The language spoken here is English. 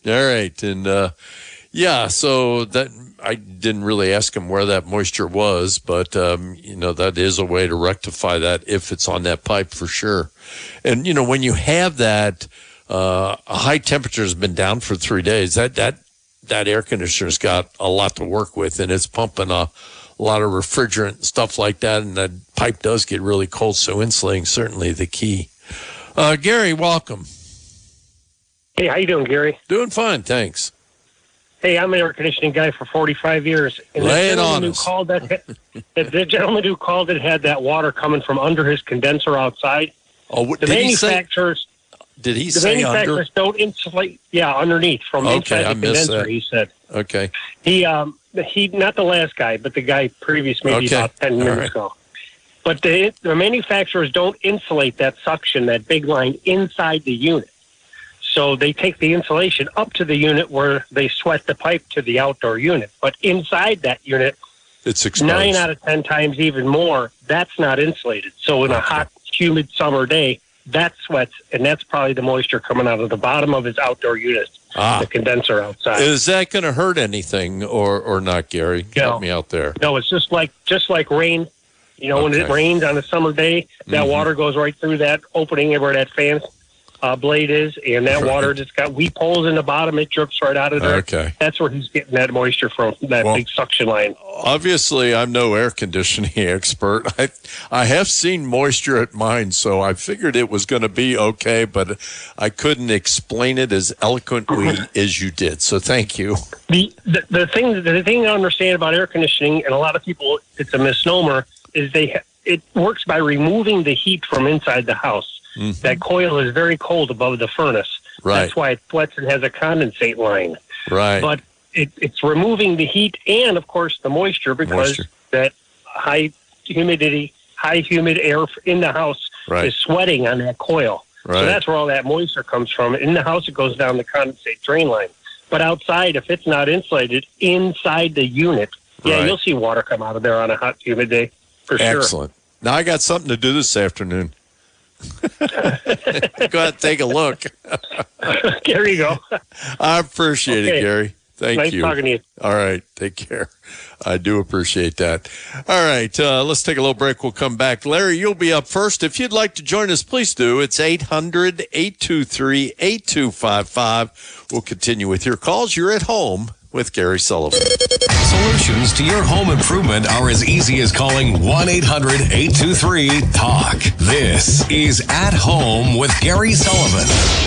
All right. And, yeah, so that I didn't really ask him where that moisture was, but, that is a way to rectify that if it's on that pipe for sure. And, when you have that, a high temperature has been down for 3 days, that air conditioner's got a lot to work with, and it's pumping a lot of refrigerant and stuff like that, and that pipe does get really cold, so insulating certainly the key. Gary, welcome. Hey, how you doing, Gary? Doing fine, thanks. Hey, I'm an air conditioning guy for 45 years. And Lay it on us. The gentleman who called it had that water coming from under his condenser outside. Oh, the manufacturers... Did he the say manufacturers under? don't insulate, underneath from inside the condenser, he said. Okay. He, not the last guy, but the guy previous, maybe about 10 minutes ago. But the manufacturers don't insulate that suction, that big line, inside the unit. So they take the insulation up to the unit where they sweat the pipe to the outdoor unit. But inside that unit, it's exposed. 9 out of 10 times, even more, that's not insulated. So in a hot, humid summer day, that sweats, and that's probably the moisture coming out of the bottom of his outdoor unit, the condenser outside. Is that going to hurt anything or not, Gary? Help me out there. No, it's just like rain. When it rains on a summer day, that water goes right through that opening where that fan blade is, and that water just got weep holes in the bottom. It drips right out of there. Okay. That's where he's getting that moisture from, that big suction line. Obviously, I'm no air conditioning expert. I have seen moisture at mine, so I figured it was going to be okay, but I couldn't explain it as eloquently as you did, so thank you. The thing to understand about air conditioning, and a lot of people, it's a misnomer, is it works by removing the heat from inside the house. Mm-hmm. That coil is very cold above the furnace. Right. That's why it sweats and has a condensate line. Right. But it's removing the heat and, of course, the moisture because that high humid air in the house is sweating on that coil. Right. So that's where all that moisture comes from. In the house, it goes down the condensate drain line. But outside, if it's not insulated, inside the unit, you'll see water come out of there on a hot, humid day for sure. Excellent. Now I got something to do this afternoon. Go ahead and take a look. There you go. I appreciate it, Gary. Thank you. Nice talking to you. All right. Take care. I do appreciate that. All right. Let's take a little break. We'll come back. Larry, you'll be up first. If you'd like to join us, please do. It's 800-823-8255. We'll continue with your calls. You're at home with Gary Sullivan. Solutions to your home improvement are as easy as calling 1-800-823-TALK. This is At Home with Gary Sullivan.